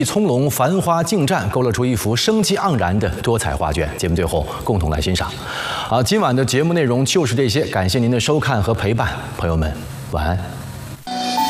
葱茏，繁花竞战，勾勒出一幅生机盎然的多彩画卷。节目最后共同来欣赏。好，今晚的节目内容就是这些，感谢您的收看和陪伴，朋友们，晚安。